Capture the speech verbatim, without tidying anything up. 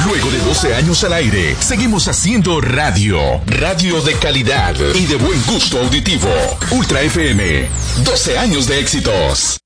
Luego de doce años al aire, seguimos haciendo radio. Radio de calidad y de buen gusto auditivo. Ultra F M. doce años de éxitos.